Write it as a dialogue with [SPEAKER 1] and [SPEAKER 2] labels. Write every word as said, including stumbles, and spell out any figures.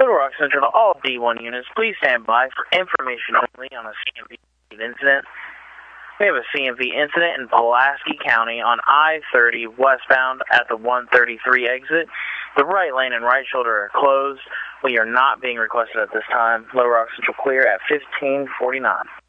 [SPEAKER 1] Little Rock Central to all D one units, please stand by for information only on a C M V incident. We have a C M V incident in Pulaski County on I thirty westbound at the one thirty-three exit. The right lane and right shoulder are closed. We are not being requested at this time. Little Rock Central clear at fifteen forty-nine.